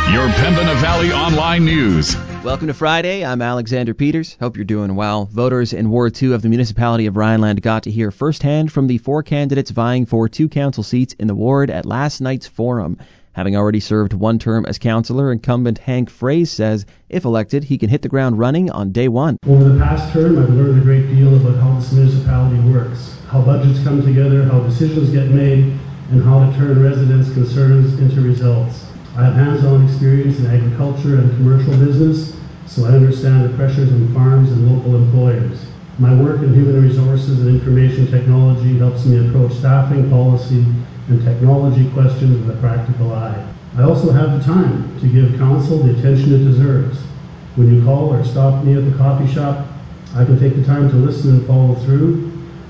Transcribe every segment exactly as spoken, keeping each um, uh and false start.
Your Pembina Valley Online News. Welcome to Friday. I'm Alexander Peters. Hope you're doing well. Voters in Ward two of the municipality of Rhineland got to hear firsthand from the four candidates vying for two council seats in the ward at last night's forum. Having already served one term as councillor, incumbent Hank Fraze says if elected, he can hit the ground running on day one. Over the past term, I've learned a great deal about how this municipality works, how budgets come together, how decisions get made, and how to turn residents' concerns into results. I have hands-on experience in agriculture and commercial business, so I understand the pressures on farms and local employers. My work in human resources and information technology helps me approach staffing, policy, and technology questions with a practical eye. I also have the time to give council the attention it deserves. When you call or stop me at the coffee shop, I can take the time to listen and follow through,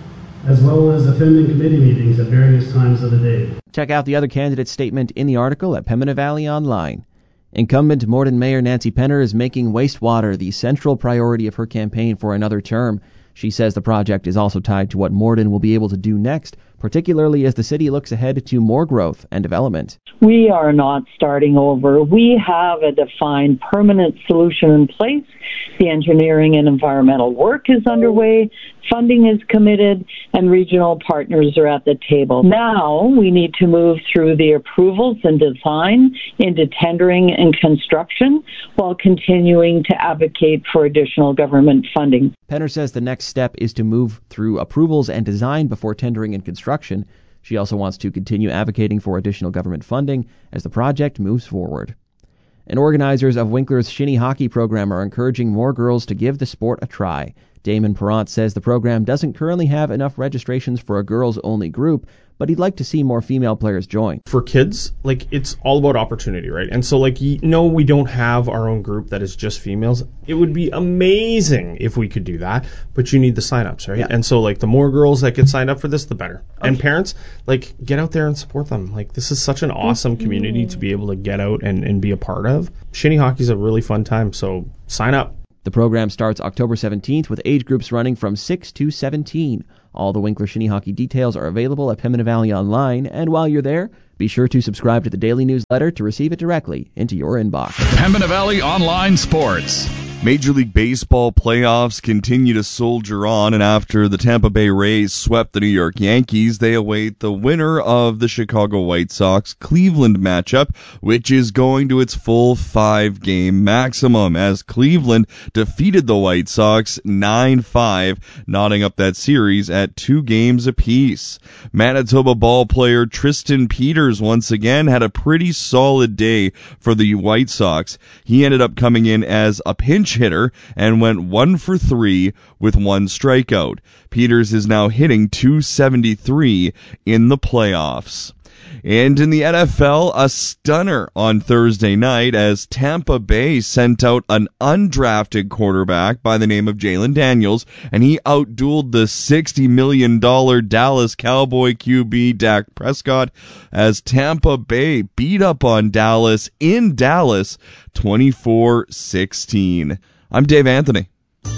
as well as attending committee meetings at various times of the day. Check out the other candidate's statement in the article at Pembina Valley Online. Incumbent Morden Mayor Nancy Penner is making wastewater the central priority of her campaign for another term. She says the project is also tied to what Morden will be able to do next, particularly as the city looks ahead to more growth and development. We are not starting over. We have a defined permanent solution in place. The engineering and environmental work is underway, funding is committed, and regional partners are at the table. Now we need to move through the approvals and design into tendering and construction while continuing to advocate for additional government funding. Penner says the next step is to move through approvals and design before tendering and construction. She also wants to continue advocating for additional government funding as the project moves forward. And organizers of Winkler's Shinny Hockey program are encouraging more girls to give the sport a try. Damon Perrant says the program doesn't currently have enough registrations for a girls-only group, but he'd like to see more female players join. For kids, like, it's all about opportunity, right? And so, like, you know, we don't have our own group that is just females. It would be amazing if we could do that, but you need the sign-ups, right? Yeah. And so, like, the more girls that get signed up for this, the better. Okay. And parents, like, get out there and support them. Like, this is such an awesome community to be able to get out and, and be a part of. Shinny hockey is a really fun time, so sign up. The program starts October seventeenth with age groups running from six to seventeen. All the Winkler Shinny Hockey details are available at Pembina Valley Online, and while you're there, be sure to subscribe to the daily newsletter to receive it directly into your inbox. Pembina Valley Online Sports. Major League Baseball playoffs continue to soldier on, and after the Tampa Bay Rays swept the New York Yankees, they await the winner of the Chicago White Sox-Cleveland matchup, which is going to its full five-game maximum, as Cleveland defeated the White Sox nine five, knotting up that series at two games apiece. Manitoba ball player Tristan Peters once again had a pretty solid day for the White Sox. He ended up coming in as a pinch hitter and went one for three with one strikeout. Peters is now hitting two seventy-three in the playoffs. And in the N F L, a stunner on Thursday night as Tampa Bay sent out an undrafted quarterback by the name of Jalen Daniels, and he outdueled the sixty million dollars Dallas Cowboy Q B Dak Prescott as Tampa Bay beat up on Dallas in Dallas twenty-four sixteen. I'm Dave Anthony.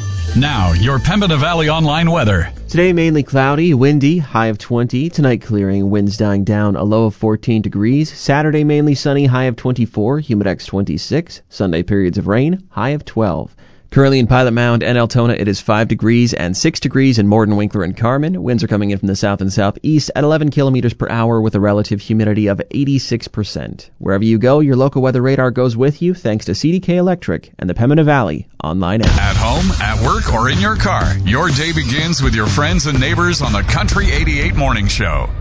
Now, your Pembina Valley Online weather. Today mainly cloudy, windy, high of twenty. Tonight clearing, winds dying down, a low of fourteen degrees. Saturday mainly sunny, high of twenty-four, humidex twenty-six. Sunday periods of rain, high of twelve. Currently in Pilot Mound and Altona, it is five degrees and six degrees in Morden, Winkler, and Carman. Winds are coming in from the south and southeast at eleven kilometers per hour with a relative humidity of eighty-six percent. Wherever you go, your local weather radar goes with you thanks to C D K Electric and the Pembina Valley Online app. At home, at work, or in your car, your day begins with your friends and neighbors on the Country eighty-eight Morning Show.